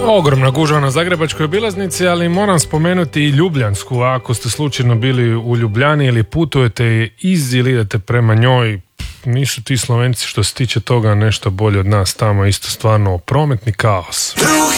Ogromna gužva na Zagrebačkoj obilaznici, ali moram spomenuti i Ljubljansku. Ako ste slučajno bili u Ljubljani ili putujete iz ili idete prema njoj, nisu ti Slovenci što se tiče toga nešto bolje od nas. Tamo je isto stvarno prometni kaos.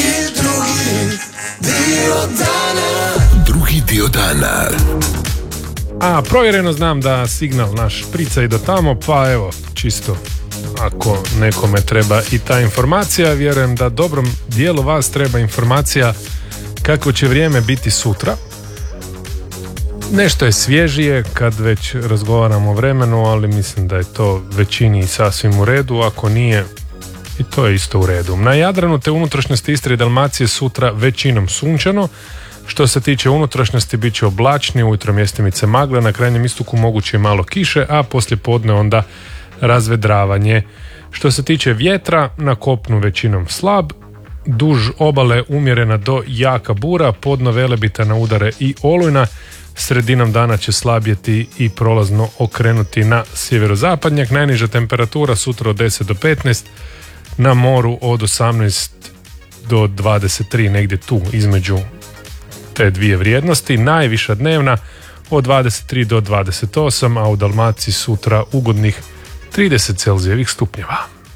Drugi dio dana. A provjereno znam da signal naš prica i do tamo, pa evo, čisto ako nekome treba i ta informacija, vjerujem da dobrom dijelu vas treba informacija kako će vrijeme biti sutra. Nešto je svježije kad već razgovaramo o vremenu, ali mislim da je to većini sasvim u redu, ako nije i to je isto u redu. Na Jadranu te unutrašnjosti Istre i Dalmacije sutra većinom sunčano. Što se tiče unutrašnjosti, bit će oblačni, ujutro mjestimice magle, na krajnjem istoku moguće i malo kiše, a poslije podne onda razvedravanje. Što se tiče vjetra, na kopnu većinom slab, duž obale umjerena do jaka bura, podno Velebita na udare i olujna, sredinom dana će slabjeti i prolazno okrenuti na sjeverozapadnjak. Najniža temperatura sutra od 10 do 15, na moru od 18 do 23, negdje tu između te dvije vrijednosti. Najviša dnevna od 23 do 28, a u Dalmaciji sutra ugodnih 30 Celzijevih stupnjeva.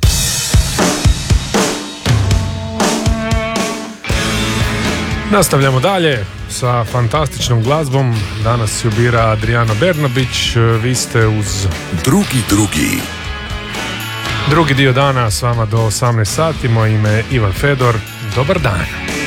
Nastavljamo dalje sa fantastičnom glazbom. Danas ju bira Adriano Bernabić. Vi ste uz drugi dio dana s vama do 18 sati. Moje ime je Ivan Fedor. Dobar dan.